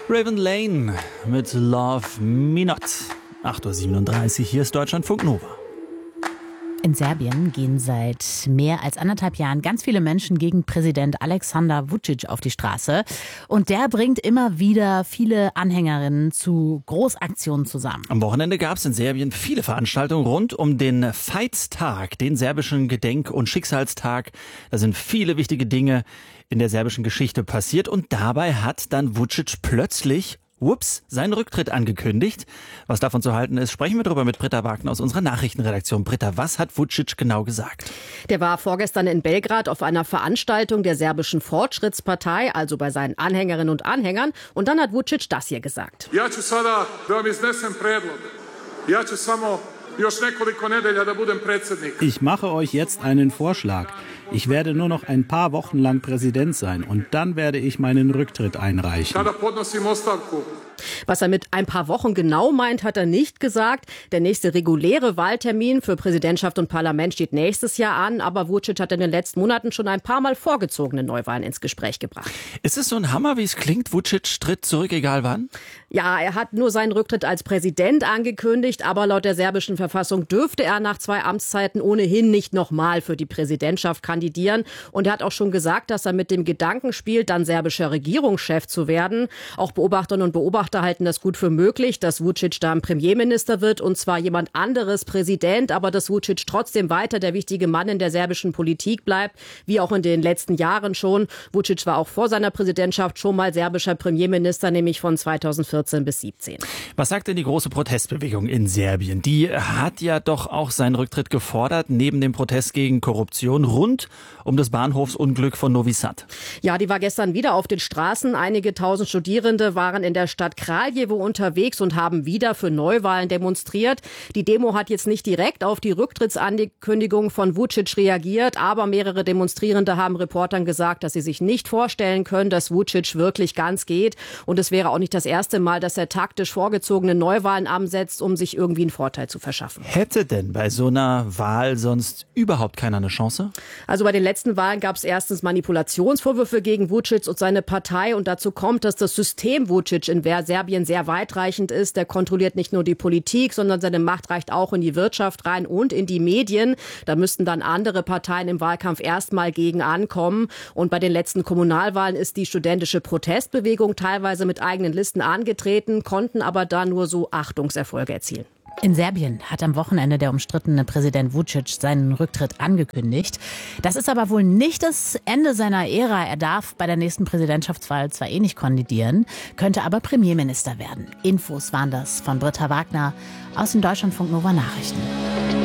Raven Lane mit Love Me Not. 8:37 Uhr, hier ist Deutschlandfunk Nova. In Serbien gehen seit mehr als 1,5 Jahren ganz viele Menschen gegen Präsident Aleksandar Vučić auf die Straße. Und der bringt immer wieder viele Anhängerinnen zu Großaktionen zusammen. Am Wochenende gab es in Serbien viele Veranstaltungen rund um den Feitstag, den serbischen Gedenk- und Schicksalstag. Da sind viele wichtige Dinge in der serbischen Geschichte passiert. Und dabei hat dann Vučić plötzlich seinen Rücktritt angekündigt. Was davon zu halten ist, sprechen wir darüber mit Britta Wagner aus unserer Nachrichtenredaktion. Britta, was hat Vučić genau gesagt? Der war vorgestern in Belgrad auf einer Veranstaltung der serbischen Fortschrittspartei, also bei seinen Anhängerinnen und Anhängern. Und dann hat Vučić das hier gesagt. Ich mache euch jetzt einen Vorschlag. Ich werde nur noch ein paar Wochen lang Präsident sein und dann werde ich meinen Rücktritt einreichen. Was er mit ein paar Wochen genau meint, hat er nicht gesagt. Der nächste reguläre Wahltermin für Präsidentschaft und Parlament steht nächstes Jahr an. Aber Vučić hat in den letzten Monaten schon ein paar Mal vorgezogene Neuwahlen ins Gespräch gebracht. Ist es so ein Hammer, wie es klingt? Vučić tritt zurück, egal wann? Ja, er hat nur seinen Rücktritt als Präsident angekündigt. Aber laut der serbischen Verfassung dürfte er nach 2 Amtszeiten ohnehin nicht nochmal für die Präsidentschaft kandidieren. Und er hat auch schon gesagt, dass er mit dem Gedanken spielt, dann serbischer Regierungschef zu werden. Auch Beobachterinnen und Beobachter halten das gut für möglich, dass Vučić dann Premierminister wird und zwar jemand anderes Präsident, aber dass Vučić trotzdem weiter der wichtige Mann in der serbischen Politik bleibt, wie auch in den letzten Jahren schon. Vučić war auch vor seiner Präsidentschaft schon mal serbischer Premierminister, nämlich von 2014 bis 2017. Was sagt denn die große Protestbewegung in Serbien? Die hat ja doch auch seinen Rücktritt gefordert, neben dem Protest gegen Korruption rund um das Bahnhofsunglück von Novi Sad. Ja, die war gestern wieder auf den Straßen. Einige tausend Studierende waren in der Stadt Kraljevo unterwegs und haben wieder für Neuwahlen demonstriert. Die Demo hat jetzt nicht direkt auf die Rücktrittsankündigung von Vučić reagiert, aber mehrere Demonstrierende haben Reportern gesagt, dass sie sich nicht vorstellen können, dass Vučić wirklich ganz geht. Und es wäre auch nicht das erste Mal, dass er taktisch vorgezogene Neuwahlen ansetzt, um sich irgendwie einen Vorteil zu verschaffen. Hätte denn bei so einer Wahl sonst überhaupt keiner eine Chance? Also bei den letzten Wahlen gab es erstens Manipulationsvorwürfe gegen Vučić und seine Partei. Und dazu kommt, dass das System Vučić in Serbien sehr weitreichend ist. Der kontrolliert nicht nur die Politik, sondern seine Macht reicht auch in die Wirtschaft rein und in die Medien. Da müssten dann andere Parteien im Wahlkampf erstmal gegen ankommen. Und bei den letzten Kommunalwahlen ist die studentische Protestbewegung teilweise mit eigenen Listen angetreten, konnten aber da nur so Achtungserfolge erzielen. In Serbien hat am Wochenende der umstrittene Präsident Vučić seinen Rücktritt angekündigt. Das ist aber wohl nicht das Ende seiner Ära. Er darf bei der nächsten Präsidentschaftswahl zwar nicht kandidieren, könnte aber Premierminister werden. Infos waren das von Britta Wagner aus den Deutschlandfunk Nova Nachrichten.